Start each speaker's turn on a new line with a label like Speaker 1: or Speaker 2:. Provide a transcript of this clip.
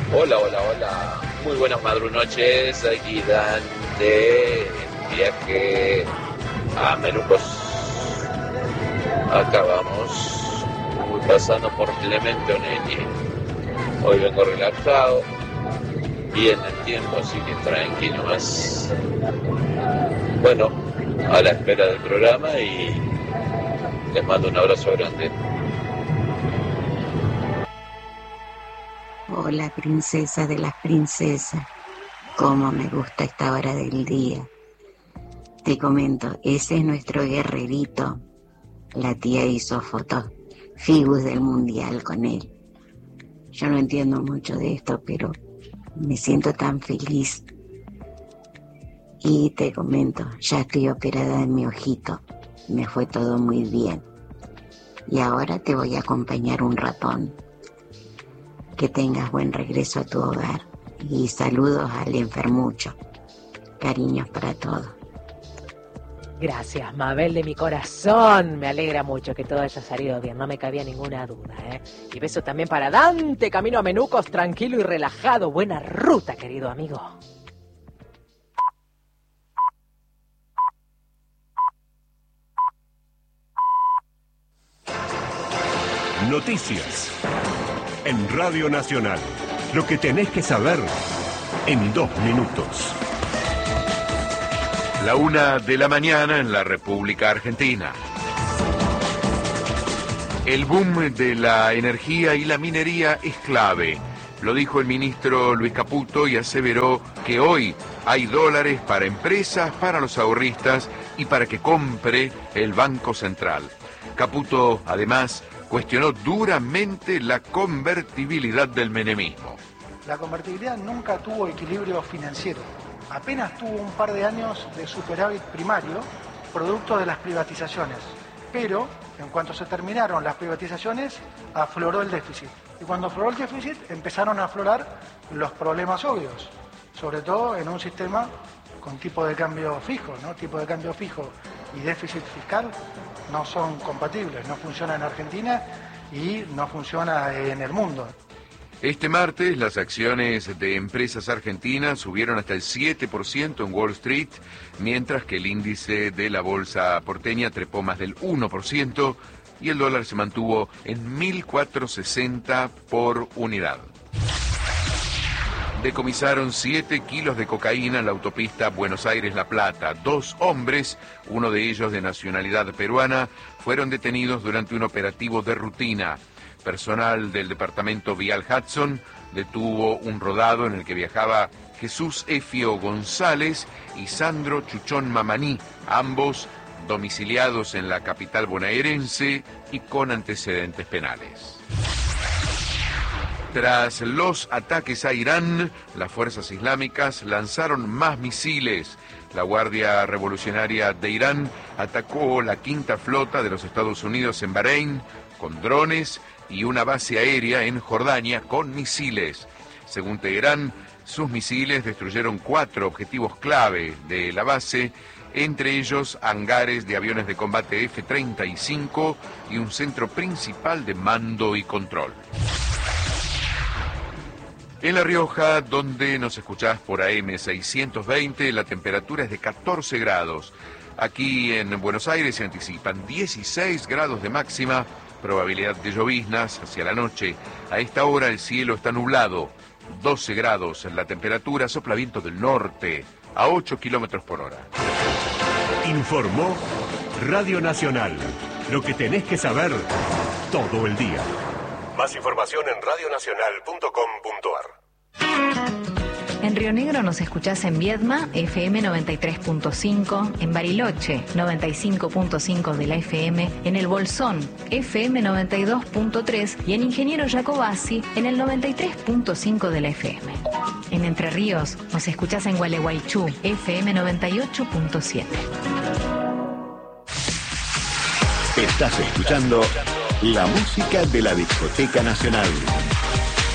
Speaker 1: Hola, hola, hola. Muy buenas madrunoches. Aquí Dan de viaje a Menucos. Acá vamos. Voy pasando por Clemente Onelli. Hoy vengo relajado. Bien el tiempo, así que tranquilo más. Bueno, a la espera del programa y les mando un abrazo grande.
Speaker 2: Hola, princesa de las princesas. Cómo me gusta esta hora del día. Te comento, ese es nuestro guerrerito. La tía hizo fotos figus del mundial con él. Yo no entiendo mucho de esto, pero me siento tan feliz. Y te comento, ya estoy operada en mi ojito. Me fue todo muy bien. Y ahora te voy a acompañar un ratón. Que tengas buen regreso a tu hogar. Y saludos al enfermucho. Cariños para todos.
Speaker 3: Gracias, Mabel de mi corazón. Me alegra mucho que todo haya salido bien, no me cabía ninguna duda, ¿eh? Y beso también para Dante, camino a Menucos, tranquilo y relajado. Buena ruta, querido amigo.
Speaker 4: Noticias en Radio Nacional. Lo que tenés que saber en 2 minutos.
Speaker 5: La 1 de la mañana en la República Argentina. El boom de la energía y la minería es clave. Lo dijo el ministro Luis Caputo y aseveró que hoy hay dólares para empresas, para los ahorristas y para que compre el Banco Central. Caputo, además, cuestionó duramente la convertibilidad del menemismo.
Speaker 6: La convertibilidad nunca tuvo equilibrio financiero. Apenas tuvo un par de años de superávit primario, producto de las privatizaciones. Pero, en cuanto se terminaron las privatizaciones, afloró el déficit. Y cuando afloró el déficit, empezaron a aflorar los problemas obvios. Sobre todo en un sistema con tipo de cambio fijo, ¿no? Tipo de cambio fijo y déficit fiscal no son compatibles. No funciona en Argentina y no funciona en el mundo.
Speaker 5: Este martes, las acciones de empresas argentinas subieron hasta el 7% en Wall Street, mientras que el índice de la bolsa porteña trepó más del 1% y el dólar se mantuvo en 1.460 por unidad. Decomisaron 7 kilos de cocaína en la autopista Buenos Aires-La Plata. 2 hombres, uno de ellos de nacionalidad peruana, fueron detenidos durante un operativo de rutina. Personal del departamento Vial Hudson detuvo un rodado en el que viajaba Jesús Efio González y Sandro Chuchón Mamaní, ambos domiciliados en la capital bonaerense y con antecedentes penales. Tras los ataques a Irán, las fuerzas islámicas lanzaron más misiles. La Guardia Revolucionaria de Irán atacó la 5ª flota de los Estados Unidos en Bahrein con drones y una base aérea en Jordania con misiles. Según Teherán, sus misiles destruyeron 4 objetivos clave de la base, entre ellos hangares de aviones de combate F-35 y un centro principal de mando y control. En La Rioja, donde nos escuchás por AM 620, la temperatura es de 14 grados. Aquí en Buenos Aires se anticipan 16 grados de máxima, probabilidad de lloviznas hacia la noche. A esta hora el cielo está nublado, 12 grados la temperatura, sopla viento del norte a 8 kilómetros por hora.
Speaker 4: Informó Radio Nacional. Lo que tenés que saber todo el día. Más información en radionacional.com.ar.
Speaker 7: En Río Negro nos escuchás en Viedma, FM 93.5, en Bariloche, 95.5 de la FM, en El Bolsón, FM 92.3 y en Ingeniero Jacobasi, en el 93.5 de la FM. En Entre Ríos nos escuchás en Gualeguaychú, FM 98.7.
Speaker 8: Estás escuchando la música de la Discoteca Nacional.